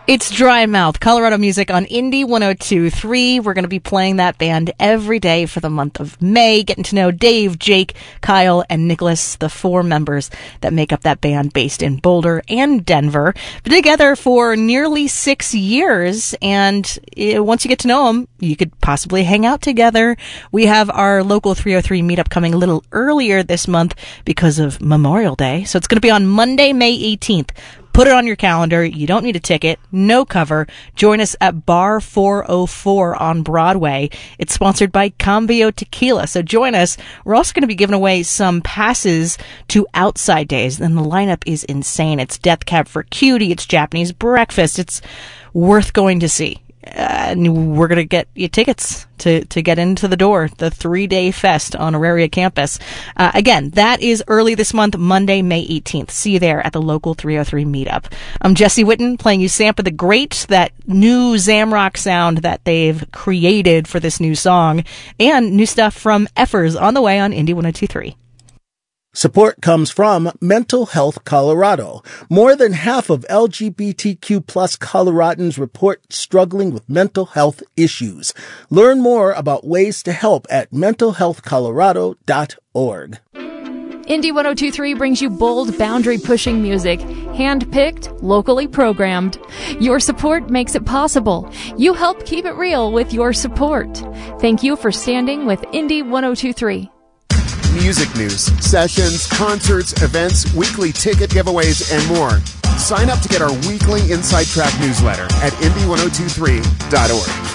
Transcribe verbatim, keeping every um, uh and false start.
It's Dry Mouth, Colorado Music on Indie one oh two point three. We're going to be playing that band every day for the month of May, getting to know Dave, Jake, Kyle, and Nicholas, the four members that make up that band based in Boulder and Denver. Been together for nearly six years, and uh, once you get to know them, you could possibly hang out together. We have our local three oh three meetup coming a little earlier this month because of Memorial Day, so it's going to be on Monday, May eighteenth. Put it on your calendar. You don't need a ticket. No cover. Join us at Bar four oh four on Broadway. It's sponsored by Cambio Tequila. So join us. We're also going to be giving away some passes to Outside Days. And the lineup is insane. It's Death Cab for Cutie. It's Japanese breakfast. It's worth going to see. Uh, and we're going to get you tickets to, to get into the door, the three-day fest on Auraria campus. Uh, again, that is early this month, Monday, May eighteenth. See you there at the local three oh three meetup. I'm Jesse Witten, playing you Sampa the Great, that new Zamrock sound that they've created for this new song, and new stuff from Effers on the way on Indie one oh two point three. Support comes from Mental Health Colorado. More than half of L G B T Q plus Coloradans report struggling with mental health issues. Learn more about ways to help at mental health colorado dot org. Indie one oh two point three brings you bold, boundary-pushing music, hand-picked, locally programmed. Your support makes it possible. You help keep it real with your support. Thank you for standing with Indie one oh two point three. Music news, sessions, concerts, events, weekly ticket giveaways, and more. Sign up to get our weekly Inside Track newsletter at indie one oh two three dot org.